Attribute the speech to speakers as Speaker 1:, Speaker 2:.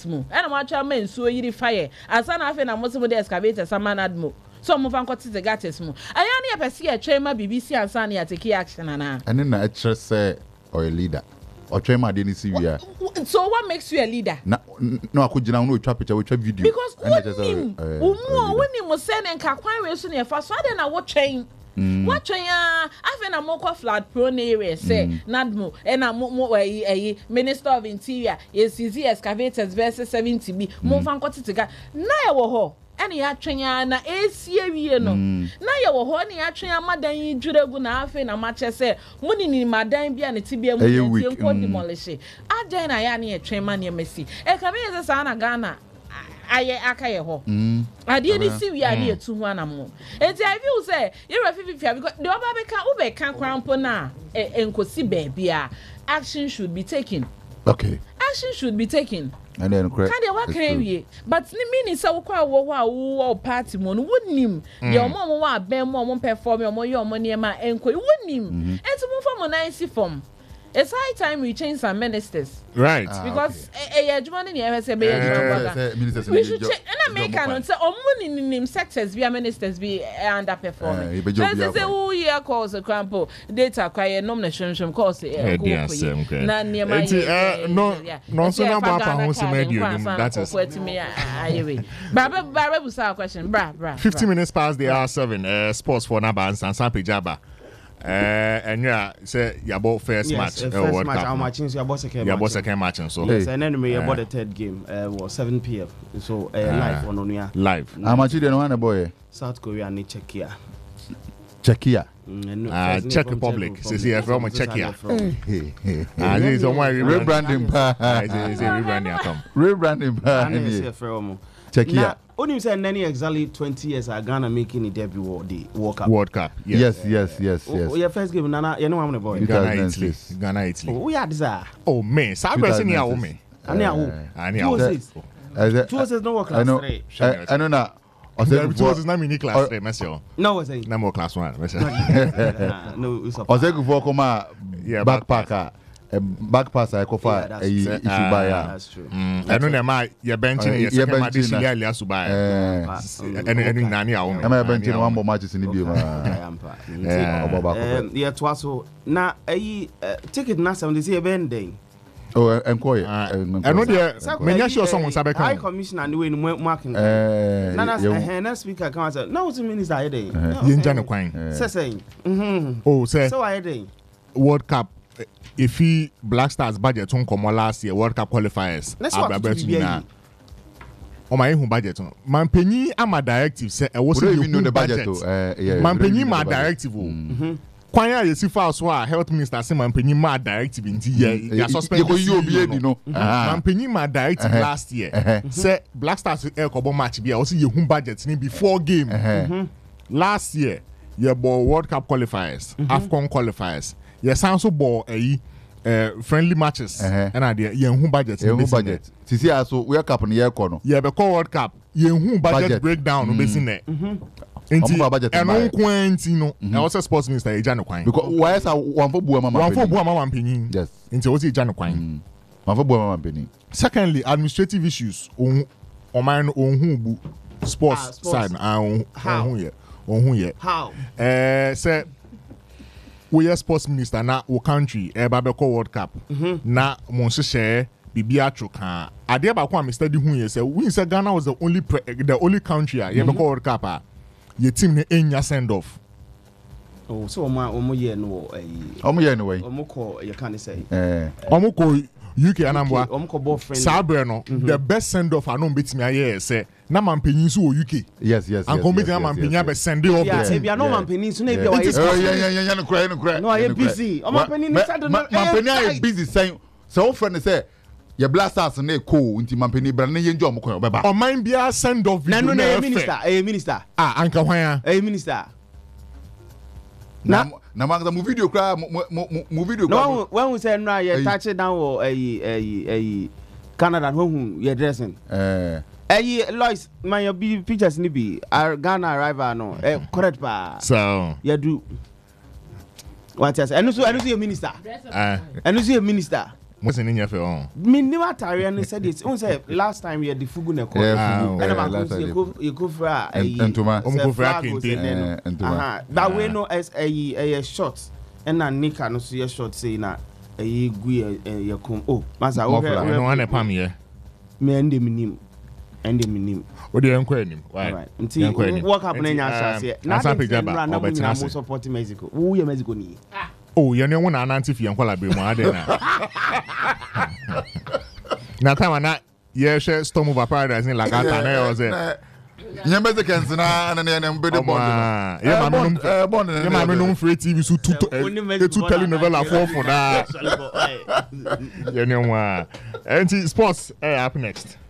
Speaker 1: gutters mo and watch a man so yiri fire as an after na most of the excavators a man admo so mo fan the gutters mo ayani a pesi a train BBC and Sani a take action and
Speaker 2: then I just say or a leader or train my didn't see you.
Speaker 1: So what makes you a leader?
Speaker 2: No, I could no trap picture with video
Speaker 1: because when him was saying kakwan we so near fast so then I watch train. What after na moko flood prone area say nadmo and a minister of interior is easy excavators versus 70b mo fan kwatitiga na wo ho ene ya twenya na esie wie no na ye wo ho ne ya twenya madan yi dwuregu na afi na mache say muni ni madan bia ne tibia mu tie nko demolish adan na ya ne ye twema ne mesi e ka me ye sa na Ghana aye akaye ho ade ni si wi ade etu ho anamo enti I feel say you refifia because the oba be kan krampo na enkosi baabia action should be taken.
Speaker 2: Okay,
Speaker 1: action should be taken.
Speaker 2: And then correct.
Speaker 1: Can they work here? But ni mean so kwa wo party mo no wonnim. Ye omo wa ben mo perform omo ye omo niema enko wonnim. Enti mo form na isi form. It's high time we change some ministers.
Speaker 3: Right.
Speaker 1: Because we should change. And I make an answer. Omo sectors be ministers be underperforming. Let's say who here calls a crampo data kwaya nomination calls
Speaker 3: no so na ba pa ho se media that is
Speaker 1: Baba busa question bra
Speaker 3: 50 minutes past the hour 7 sports for Naba and San Pejaba. And yeah, say you about first match.
Speaker 4: First match. Our matching so you about
Speaker 3: second match. So
Speaker 4: yes, and then we about the third game. Was 7 p.m. So live on Onuya.
Speaker 3: Live.
Speaker 2: How much you don't want boy?
Speaker 4: South Korea and Czechia.
Speaker 2: Czechia.
Speaker 3: Czech Republic. See, from Czechia. This is one
Speaker 2: rebranding.
Speaker 4: Rebranding.
Speaker 2: Czechia.
Speaker 4: Only say any exactly 20 years are Ghana making the debut of the
Speaker 3: World Cup.
Speaker 2: Yes.
Speaker 4: Oh, your first game, Nana, you know how many boys?
Speaker 3: Ghana, Italy.
Speaker 4: Oh, we are this.
Speaker 3: Oh, man. Sabre ni a woman.
Speaker 4: Ani 206 no work class 3.
Speaker 2: I know now.
Speaker 3: Two is not mini class 3, monsieur.
Speaker 4: No, was it?
Speaker 3: No more class 1, monsieur.
Speaker 4: No, it's a
Speaker 2: backpacker. Backpass I cover Isubaya.
Speaker 4: That's true.
Speaker 3: I know that your benching is a match in Yalia Subaya. And Nani, I'm a benching one more matches in the game.
Speaker 4: Yeah, twas so now a ticket now 70 bending.
Speaker 2: Oh, enquiry.
Speaker 3: I know there many sure someone Sabeka.
Speaker 4: High commissioner and we marking. Nana speaker comes out. No, to minister I day.
Speaker 3: In Jana Quine.
Speaker 4: Saying.
Speaker 3: Oh, say
Speaker 4: so I day.
Speaker 3: World Cup. If he Black Stars budget on come last year World Cup qualifiers.
Speaker 4: That's what
Speaker 3: on my own budget. Man penny ama directive say I wasn't even know the budget. Man penny ma directive. Kwanya you see fast so health minister say man penny ma directive in ya suspend you man penny ma directive last year. Say Black Stars Kobo match be also you budget ni before game. Last year you bought World Cup qualifiers, AFCON qualifiers. Yes, also bought friendly matches. And idea, you budget.
Speaker 2: You budget. See, also we are cup in the year corner.
Speaker 3: Yeah, the World Cup. You budget breakdown. Basically, and no Quintino. I also sports minister Ejano Quine.
Speaker 2: Because why is one for Buama?
Speaker 3: One for Buama Penny. Yes. Into what's Ejano Quine.
Speaker 2: One for Buama Penny.
Speaker 3: Secondly, administrative issues on mine on who sports side. How?
Speaker 4: How?
Speaker 3: Say. We are sports minister na o country Babeko World Cup na mo share bibia troka ade ba kwa Mr. Di hu ye say we say Ghana was the only country Babeko World Cup your team enya send off.
Speaker 4: Oh, so omo ye no
Speaker 2: way
Speaker 4: omo ko you can say
Speaker 3: omo ko UK anambwa
Speaker 4: omo ko boyfriend
Speaker 3: sabre no the best send off I no betimi aye say na man penyin so UK.
Speaker 2: Yes.
Speaker 3: And come na man penyin be send off the team.
Speaker 4: Yeah, no man penyin so na bia wa
Speaker 2: yeah no cry.
Speaker 4: No, I busy. O man penyin say no.
Speaker 2: Man penyin busy saying so friend say your blasters na ko nti man penyin bra na ye njo omko obeba.
Speaker 3: O man bia send off video.
Speaker 4: No, minister.
Speaker 3: Anka hwan
Speaker 4: ya? Minister.
Speaker 2: Na manga mu video cry mu video cry.
Speaker 4: No, when we say no you touch it down or Canada who you dressing. Lois, my pictures ni be Ghana arrival no. Correct pa.
Speaker 3: So
Speaker 4: you do. What else? And also a minister. And also a minister.
Speaker 3: What's in your film?
Speaker 4: Minima Tarian said it's on say last time we had the Fugu Neko. You go for that way no as a shot and a nika no see a shot saying that a gui a come. Oh, Massa, no
Speaker 3: one a pam here.
Speaker 4: Me and the minim. And the minim.
Speaker 3: What do you inquire him?
Speaker 4: Right. Until what happened in your nothing supporting Mexico. Who you Mexico need?
Speaker 3: Oh, you know one anti-fi and quality more than now. Time on that, yeah, share Storm of Paradise in Lagata. Was it?
Speaker 2: You Mexicans and then better bond.
Speaker 3: Yeah, my room free TV so two telenovela for that. You know, anti sports up next.